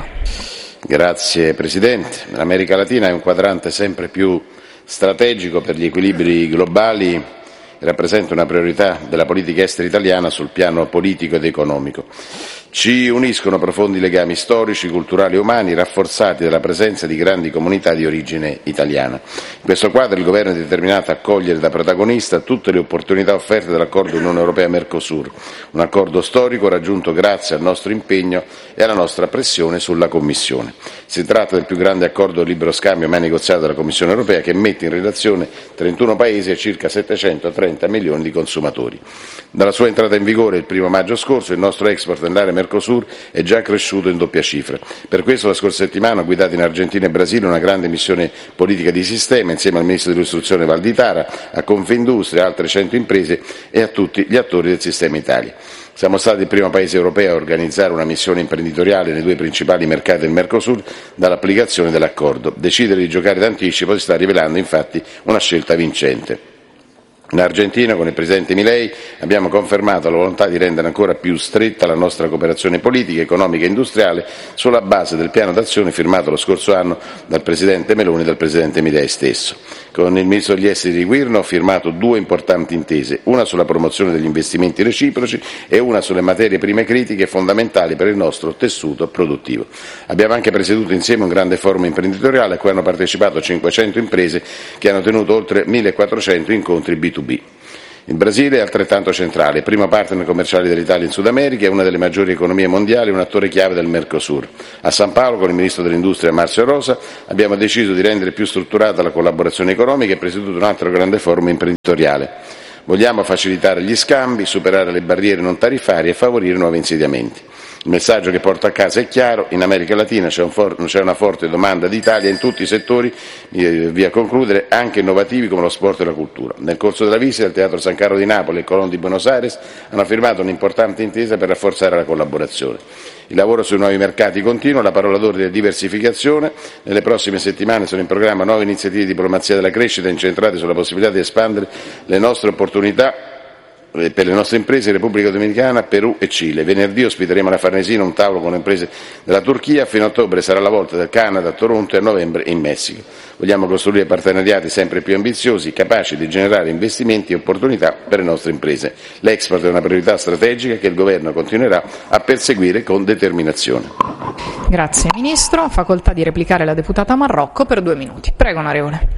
Grazie Presidente. L'America Latina è un quadrante sempre più strategico per gli equilibri globali e rappresenta una priorità della politica estera italiana sul piano politico ed economico. Ci uniscono profondi legami storici, culturali e umani, rafforzati dalla presenza di grandi comunità di origine italiana. In questo quadro il Governo è determinato a cogliere da protagonista tutte le opportunità offerte dall'accordo Unione Europea-Mercosur, un accordo storico raggiunto grazie al nostro impegno e alla nostra pressione sulla Commissione. Si tratta del più grande accordo di libero scambio mai negoziato dalla Commissione Europea, che mette in relazione trentuno paesi e circa settecentotrenta milioni di consumatori. Dalla sua entrata in vigore il primo maggio scorso il nostro export nell'area Mercosur è già cresciuto in doppia cifra. Per questo la scorsa settimana ho guidato in Argentina e Brasile una grande missione politica di sistema insieme al Ministro dell'Istruzione Valditara, a Confindustria, a altre cento imprese e a tutti gli attori del sistema Italia. Siamo stati il primo paese europeo a organizzare una missione imprenditoriale nei due principali mercati del Mercosur dall'applicazione dell'accordo. Decidere di giocare d'anticipo si sta rivelando infatti una scelta vincente. In Argentina, con il Presidente Milei, abbiamo confermato la volontà di rendere ancora più stretta la nostra cooperazione politica, economica e industriale sulla base del piano d'azione firmato lo scorso anno dal Presidente Meloni e dal Presidente Milei stesso. Con il Ministro degli Esteri di Guirno ho firmato due importanti intese, una sulla promozione degli investimenti reciproci e una sulle materie prime critiche fondamentali per il nostro tessuto produttivo. Abbiamo anche presieduto insieme un grande forum imprenditoriale a cui hanno partecipato cinquecento imprese che hanno tenuto oltre millequattrocento incontri B due B. Il Brasile è altrettanto centrale, primo partner commerciale dell'Italia in Sud America, è una delle maggiori economie mondiali e un attore chiave del Mercosur. A San Paolo, con il Ministro dell'Industria Marcio Rosa, abbiamo deciso di rendere più strutturata la collaborazione economica e presieduto un altro grande forum imprenditoriale. Vogliamo facilitare gli scambi, superare le barriere non tariffarie e favorire nuovi insediamenti. Il messaggio che porto a casa è chiaro: in America Latina c'è, un for- c'è una forte domanda d'Italia in tutti i settori, eh, via a concludere, anche innovativi come lo sport e la cultura. Nel corso della visita il Teatro San Carlo di Napoli e il Colón di Buenos Aires hanno firmato un'importante intesa per rafforzare la collaborazione. Il lavoro sui nuovi mercati continua, la parola d'ordine è diversificazione. Nelle prossime settimane sono in programma nuove iniziative di diplomazia della crescita incentrate sulla possibilità di espandere le nostre opportunità per le nostre imprese in Repubblica Dominicana, Perù e Cile. Venerdì ospiteremo alla Farnesina un tavolo con le imprese della Turchia, fino a ottobre sarà la volta del Canada a Toronto e a novembre in Messico. Vogliamo costruire partenariati sempre più ambiziosi, capaci di generare investimenti e opportunità per le nostre imprese. L'export è una priorità strategica che il Governo continuerà a perseguire con determinazione. Grazie Ministro. Facoltà di replicare la deputata Marrocco per due minuti. Prego, onorevole.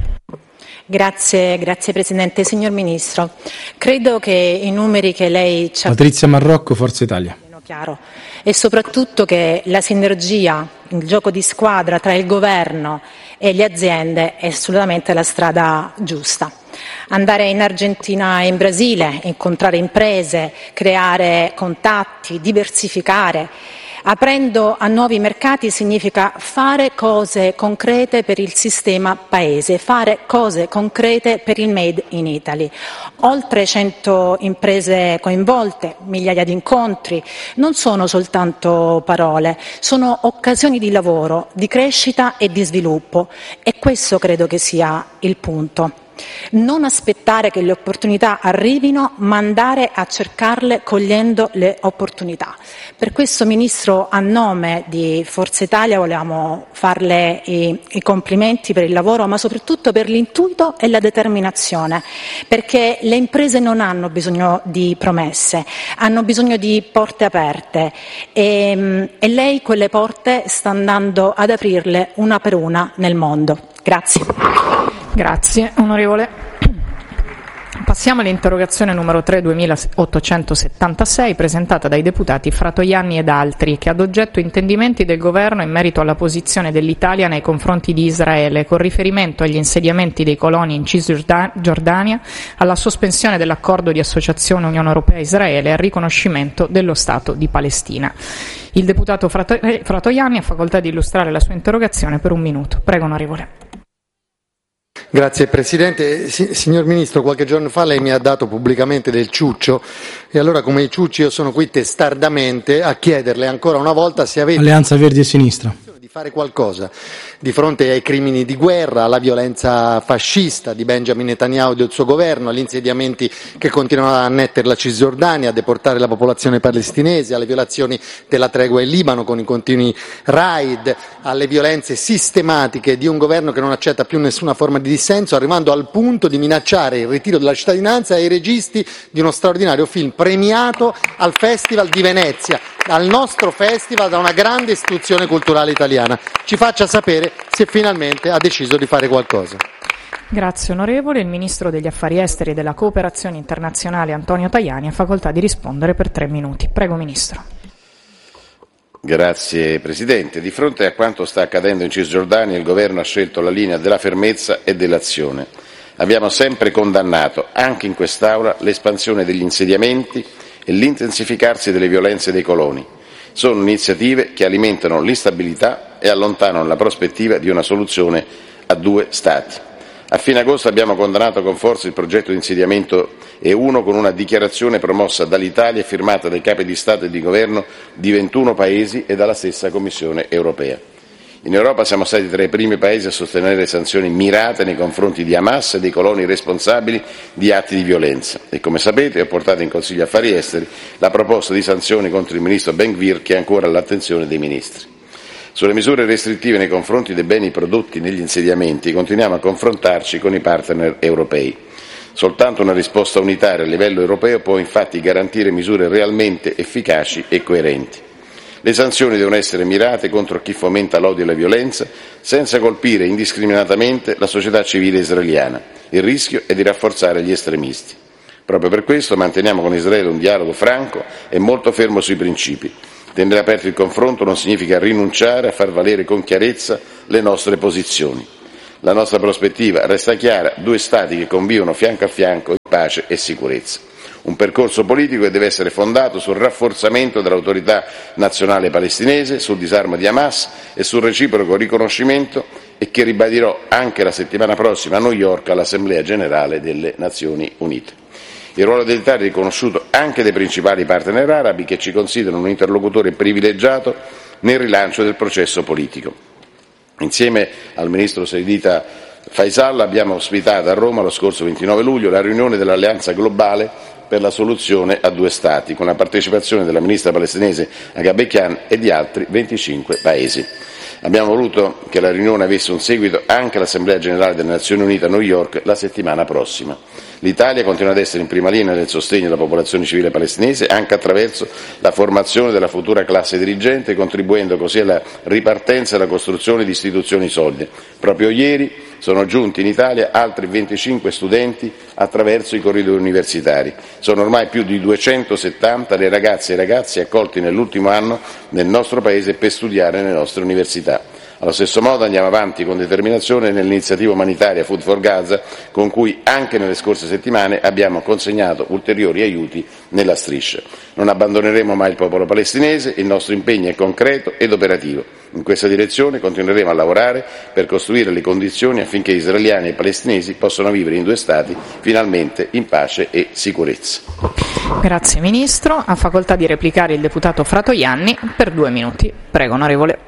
Grazie, grazie Presidente. Signor Ministro, credo che i numeri che lei ci ha Patrizia Marrocco, Forza Italia. Chiaro, e soprattutto che la sinergia, il gioco di squadra tra il Governo e le aziende è assolutamente la strada giusta. Andare in Argentina e in Brasile, incontrare imprese, creare contatti, diversificare, aprendo a nuovi mercati significa fare cose concrete per il sistema Paese, fare cose concrete per il Made in Italy. Oltre cento imprese coinvolte, migliaia di incontri, non sono soltanto parole, sono occasioni di lavoro, di crescita e di sviluppo, e questo credo che sia il punto. Non aspettare che le opportunità arrivino, ma andare a cercarle cogliendo le opportunità. Per questo, Ministro, a nome di Forza Italia volevamo farle i, i complimenti per il lavoro, ma soprattutto per l'intuito e la determinazione, perché le imprese non hanno bisogno di promesse, hanno bisogno di porte aperte e, e lei quelle porte sta andando ad aprirle una per una nel mondo. Grazie. Grazie, onorevole. Passiamo all'interrogazione numero tre duemilaottocentosettantasei, presentata dai deputati Fratoianni ed altri, che ha ad oggetto intendimenti del Governo in merito alla posizione dell'Italia nei confronti di Israele, con riferimento agli insediamenti dei coloni in Cisgiordania, alla sospensione dell'accordo di associazione Unione Europea-Israele e al riconoscimento dello Stato di Palestina. Il deputato Fratoianni ha facoltà di illustrare la sua interrogazione per un minuto. Prego, onorevole. Grazie Presidente. Si, signor Ministro, qualche giorno fa lei mi ha dato pubblicamente del ciuccio, e allora come i ciucci io sono qui testardamente a chiederle ancora una volta se avete Alleanza Verdi e Sinistra di fare qualcosa di fronte ai crimini di guerra, alla violenza fascista di Benjamin Netanyahu e del suo governo, agli insediamenti che continuano a annettere la Cisgiordania, a deportare la popolazione palestinese, alle violazioni della tregua in Libano con i continui raid, alle violenze sistematiche di un governo che non accetta più nessuna forma di dissenso, arrivando al punto di minacciare il ritiro della cittadinanza ai registi di uno straordinario film premiato al Festival di Venezia, al nostro festival, da una grande istituzione culturale italiana. Ci faccia sapere se finalmente ha deciso di fare qualcosa. Grazie onorevole. Il Ministro degli Affari Esteri e della Cooperazione Internazionale Antonio Tajani ha facoltà di rispondere per tre minuti. Prego Ministro. Grazie Presidente. Di fronte a quanto sta accadendo in Cisgiordania, il Governo ha scelto la linea della fermezza e dell'azione. Abbiamo sempre condannato, anche in quest'Aula, l'espansione degli insediamenti e l'intensificarsi delle violenze dei coloni. Sono iniziative che alimentano l'instabilità e allontanano la prospettiva di una soluzione a due Stati. A fine agosto abbiamo condannato con forza il progetto di insediamento E uno con una dichiarazione promossa dall'Italia e firmata dai capi di Stato e di Governo di ventuno Paesi e dalla stessa Commissione europea. In Europa siamo stati tra i primi Paesi a sostenere sanzioni mirate nei confronti di Hamas e dei coloni responsabili di atti di violenza e, come sapete, ho portato in Consiglio Affari Esteri la proposta di sanzioni contro il Ministro Ben-Gvir, che è ancora all'attenzione dei Ministri. Sulle misure restrittive nei confronti dei beni prodotti negli insediamenti continuiamo a confrontarci con i partner europei. Soltanto una risposta unitaria a livello europeo può infatti garantire misure realmente efficaci e coerenti. Le sanzioni devono essere mirate contro chi fomenta l'odio e la violenza, senza colpire indiscriminatamente la società civile israeliana. Il rischio è di rafforzare gli estremisti. Proprio per questo manteniamo con Israele un dialogo franco e molto fermo sui principi. Tenere aperto il confronto non significa rinunciare a far valere con chiarezza le nostre posizioni. La nostra prospettiva resta chiara: due Stati che convivono fianco a fianco in pace e sicurezza. Un percorso politico che deve essere fondato sul rafforzamento dell'autorità nazionale palestinese, sul disarmo di Hamas e sul reciproco riconoscimento, e che ribadirò anche la settimana prossima a New York all'Assemblea generale delle Nazioni Unite. Il ruolo dell'Italia è riconosciuto anche dai principali partner arabi, che ci considerano un interlocutore privilegiato nel rilancio del processo politico. Insieme al ministro saudita Faisal abbiamo ospitato a Roma lo scorso ventinove luglio la riunione dell'Alleanza Globale per la soluzione a due Stati, con la partecipazione della ministra palestinese Agha e di altri venticinque Paesi. Abbiamo voluto che la riunione avesse un seguito anche all'Assemblea generale delle Nazioni Unite a New York la settimana prossima. L'Italia continua ad essere in prima linea nel sostegno alla popolazione civile palestinese, anche attraverso la formazione della futura classe dirigente, contribuendo così alla ripartenza e alla costruzione di istituzioni solide. Proprio ieri sono giunti in Italia altri venticinque studenti attraverso i corridoi universitari. Sono ormai più di duecentosettanta le ragazze e i ragazzi accolti nell'ultimo anno nel nostro Paese per studiare nelle nostre università. Allo stesso modo andiamo avanti con determinazione nell'iniziativa umanitaria Food for Gaza, con cui anche nelle scorse settimane abbiamo consegnato ulteriori aiuti nella striscia. Non abbandoneremo mai il popolo palestinese, il nostro impegno è concreto ed operativo. In questa direzione continueremo a lavorare per costruire le condizioni affinché israeliani e palestinesi possano vivere in due Stati finalmente in pace e sicurezza. Grazie Ministro. Ha facoltà di replicare il deputato Fratoianni per due minuti. Prego, onorevole.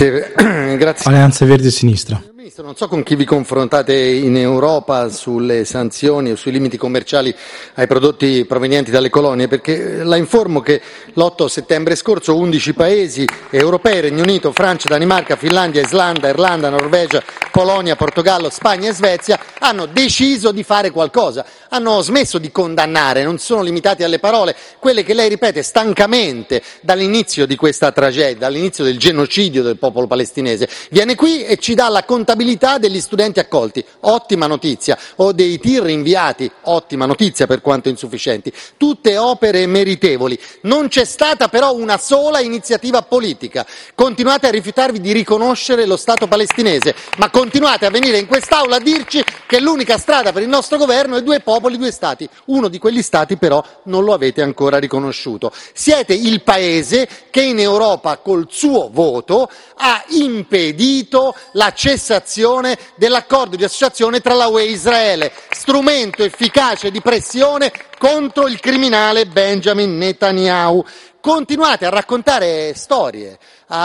Grazie. Alleanza Verdi e Sinistra. Ministro, non so con chi vi confrontate in Europa sulle sanzioni o sui limiti commerciali ai prodotti provenienti dalle colonie, perché la informo che l'otto settembre scorso undici paesi europei, Regno Unito, Francia, Danimarca, Finlandia, Islanda, Irlanda, Norvegia, Polonia, Portogallo, Spagna e Svezia hanno deciso di fare qualcosa, hanno smesso di condannare, non sono limitati alle parole, quelle che lei ripete stancamente dall'inizio di questa tragedia, dall'inizio del genocidio del popolo palestinese. Viene qui e ci dà la contabilità degli studenti accolti, ottima notizia, o dei tir inviati, ottima notizia per quanto insufficienti, tutte opere meritevoli. Non c'è stata però una sola iniziativa politica. Continuate a rifiutarvi di riconoscere lo Stato palestinese, ma continuate a venire in quest'Aula a dirci che l'unica strada per il nostro governo è due popoli, due Stati. Uno di quegli Stati però non lo avete ancora riconosciuto. Siete il paese che in Europa col suo voto ha impedito la cessazione dell'accordo di associazione tra la U E e Israele, strumento efficace di pressione contro il criminale Benjamin Netanyahu. Continuate a raccontare storie,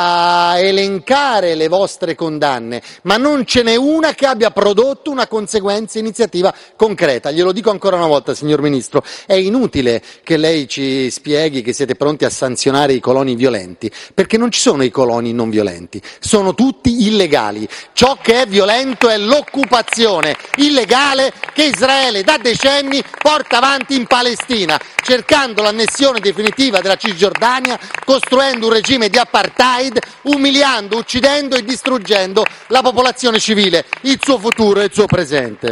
a elencare le vostre condanne, ma non ce n'è una che abbia prodotto una conseguenza iniziativa concreta. Glielo dico ancora una volta, signor Ministro, è inutile che lei ci spieghi che siete pronti a sanzionare i coloni violenti, perché non ci sono i coloni non violenti, sono tutti illegali. Ciò che è violento è l'occupazione illegale che Israele da decenni porta avanti in Palestina, cercando l'annessione definitiva della Cisgiordania, costruendo un regime di apartheid, umiliando, uccidendo e distruggendo la popolazione civile, il suo futuro e il suo presente.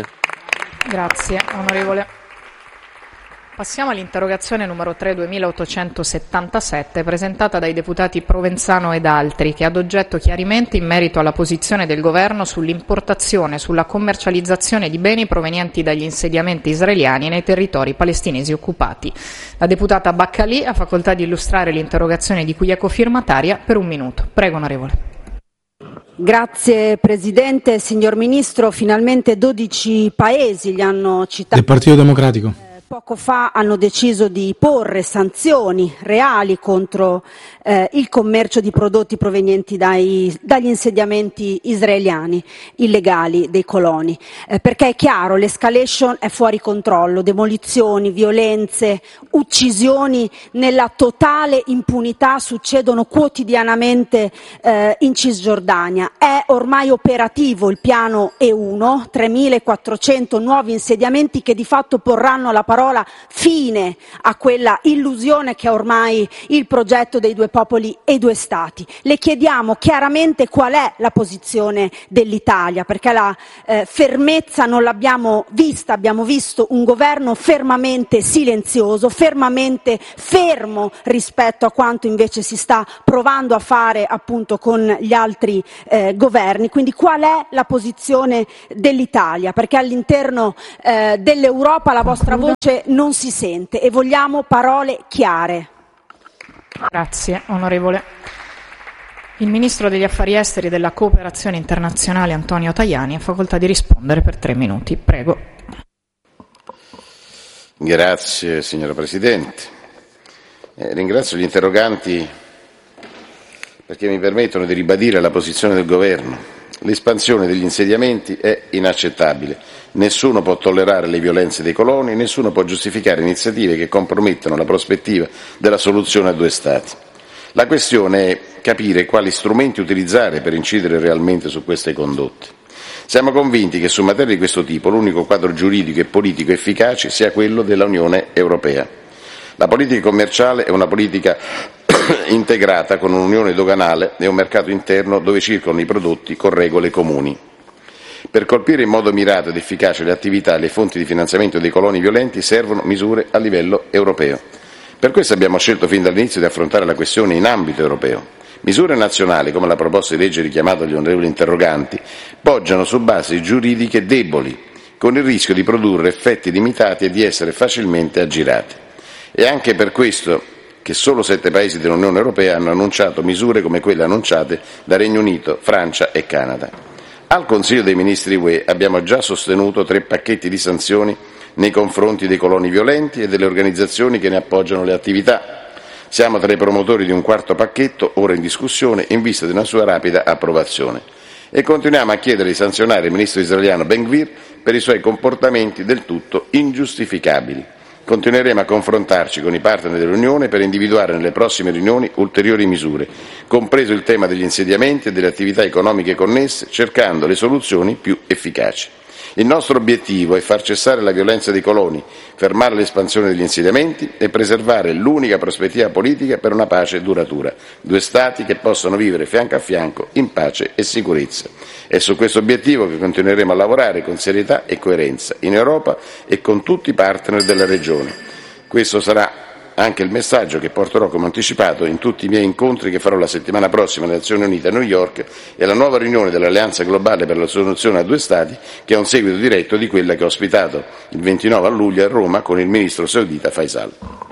Grazie, onorevole. Passiamo all'interrogazione numero tre duemilaottocentosettantasette, presentata dai deputati Provenzano ed altri, che ha ad oggetto chiarimenti in merito alla posizione del governo sull'importazione e sulla commercializzazione di beni provenienti dagli insediamenti israeliani nei territori palestinesi occupati. La deputata Baccalì ha facoltà di illustrare l'interrogazione di cui è cofirmataria per un minuto. Prego, onorevole. Grazie Presidente. Signor Ministro, finalmente dodici paesi li hanno citati. Del Partito Democratico. Poco fa hanno deciso di porre sanzioni reali contro eh, il commercio di prodotti provenienti dai, dagli insediamenti israeliani illegali dei coloni, eh, perché è chiaro, l'escalation è fuori controllo, demolizioni, violenze, uccisioni nella totale impunità succedono quotidianamente eh, in Cisgiordania. È ormai operativo il piano E uno, tremilaquattrocento nuovi insediamenti che di fatto porranno la parola parola fine a quella illusione che è ormai il progetto dei due popoli e due Stati. Le chiediamo chiaramente qual è la posizione dell'Italia, perché la eh, fermezza non l'abbiamo vista, abbiamo visto un governo fermamente silenzioso, fermamente fermo rispetto a quanto invece si sta provando a fare appunto con gli altri eh, governi. Quindi qual è la posizione dell'Italia? Perché all'interno eh, dell'Europa la vostra voce non si sente e vogliamo parole chiare. Grazie, onorevole. Il Ministro degli Affari Esteri e della Cooperazione Internazionale Antonio Tajani ha facoltà di rispondere per tre minuti. Prego. Grazie signora Presidente. Eh, ringrazio gli interroganti perché mi permettono di ribadire la posizione del Governo. L'espansione degli insediamenti è inaccettabile. Nessuno può tollerare le violenze dei coloni, nessuno può giustificare iniziative che compromettono la prospettiva della soluzione a due Stati. La questione è capire quali strumenti utilizzare per incidere realmente su queste condotte. Siamo convinti che su materie di questo tipo l'unico quadro giuridico e politico efficace sia quello dell'Unione Europea. La politica commerciale è una politica integrata con un'unione doganale e un mercato interno dove circolano i prodotti con regole comuni. Per colpire in modo mirato ed efficace le attività e le fonti di finanziamento dei coloni violenti servono misure a livello europeo. Per questo abbiamo scelto fin dall'inizio di affrontare la questione in ambito europeo. Misure nazionali, come la proposta di legge richiamata dagli onorevoli interroganti, poggiano su basi giuridiche deboli, con il rischio di produrre effetti limitati e di essere facilmente aggirati. È anche per questo che solo sette Paesi dell'Unione Europea hanno annunciato misure come quelle annunciate da Regno Unito, Francia e Canada. Al Consiglio dei Ministri U E abbiamo già sostenuto tre pacchetti di sanzioni nei confronti dei coloni violenti e delle organizzazioni che ne appoggiano le attività. Siamo tra i promotori di un quarto pacchetto, ora in discussione, in vista di una sua rapida approvazione. E continuiamo a chiedere di sanzionare il ministro israeliano Ben-Gvir per i suoi comportamenti del tutto ingiustificabili. Continueremo a confrontarci con i partner dell'Unione per individuare nelle prossime riunioni ulteriori misure, compreso il tema degli insediamenti e delle attività economiche connesse, cercando le soluzioni più efficaci. Il nostro obiettivo è far cessare la violenza dei coloni, fermare l'espansione degli insediamenti e preservare l'unica prospettiva politica per una pace duratura, due Stati che possano vivere fianco a fianco in pace e sicurezza. È su questo obiettivo che continueremo a lavorare con serietà e coerenza in Europa e con tutti i partner della regione. Questo sarà anche il messaggio che porterò, come anticipato, in tutti i miei incontri che farò la settimana prossima alle Nazioni Unite a New York e alla nuova riunione dell'Alleanza Globale per la soluzione a due Stati, che è un seguito diretto di quella che ho ospitato il ventinove luglio a Roma con il ministro saudita Faisal.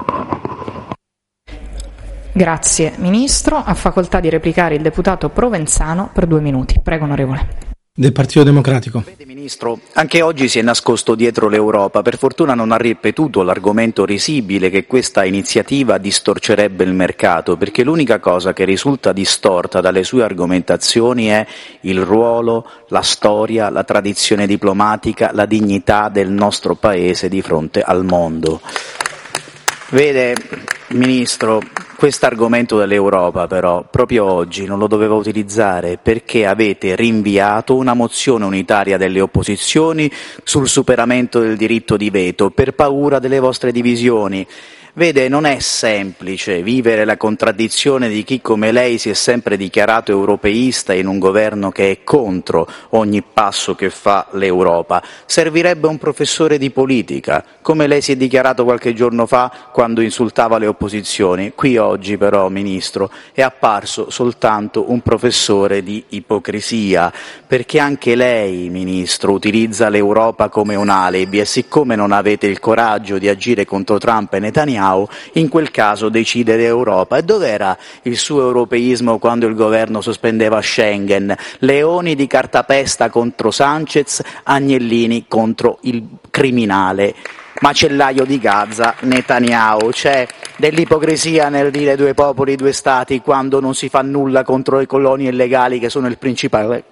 Grazie Ministro. Ha facoltà di replicare il deputato Provenzano per due minuti. Prego onorevole. Del Partito Democratico. Vede Ministro, anche oggi si è nascosto dietro l'Europa. Per fortuna non ha ripetuto l'argomento risibile che questa iniziativa distorcerebbe il mercato, perché l'unica cosa che risulta distorta dalle sue argomentazioni è il ruolo, la storia, la tradizione diplomatica, la dignità del nostro Paese di fronte al mondo. Vede, Ministro, quest'argomento dell'Europa però proprio oggi non lo doveva utilizzare perché avete rinviato una mozione unitaria delle opposizioni sul superamento del diritto di veto per paura delle vostre divisioni. Vede, non è semplice vivere la contraddizione di chi come lei si è sempre dichiarato europeista in un governo che è contro ogni passo che fa l'Europa. Servirebbe un professore di politica, come lei si è dichiarato qualche giorno fa quando insultava le opposizioni. Qui oggi però, Ministro, è apparso soltanto un professore di ipocrisia, perché anche lei, Ministro, utilizza l'Europa come un alibi e siccome non avete il coraggio di agire contro Trump e Netanyahu, in quel caso decide l'Europa. E dov'era il suo europeismo quando il governo sospendeva Schengen? Leoni di cartapesta contro Sanchez, agnellini contro il criminale macellaio di Gaza, Netanyahu. C'è dell'ipocrisia nel dire due popoli, due stati, quando non si fa nulla contro i coloni illegali che sono il principale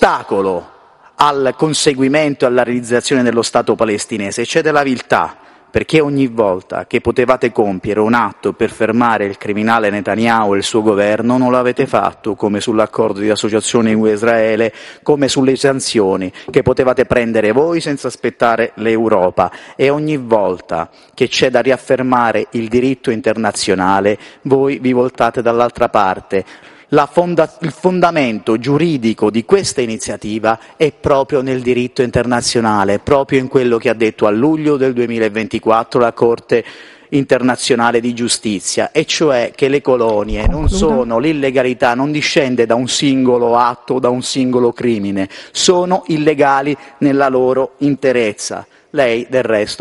ostacolo al conseguimento e alla realizzazione dello Stato palestinese. C'è della viltà perché ogni volta che potevate compiere un atto per fermare il criminale Netanyahu e il suo governo non lo avete fatto, come sull'accordo di associazione U E-Israele, come sulle sanzioni che potevate prendere voi senza aspettare l'Europa, e ogni volta che c'è da riaffermare il diritto internazionale voi vi voltate dall'altra parte. La fonda- il fondamento giuridico di questa iniziativa è proprio nel diritto internazionale, proprio in quello che ha detto a luglio del duemilaventiquattro la Corte internazionale di giustizia, e cioè che le colonie non sono, l'illegalità non discende da un singolo atto, da un singolo crimine, sono illegali nella loro interezza. Lei del resto